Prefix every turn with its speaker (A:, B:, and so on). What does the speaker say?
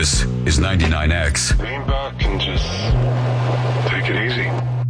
A: This is 99X.
B: Lean back and just take it easy.